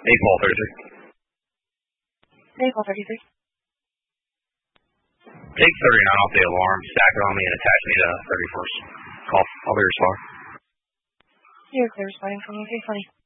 Maypole 33. Maypole 33. Take 39 off the alarm, stack it on me, and attach me to 31st. Call. I'll be responding. You're clear responding from me. Okay, funny.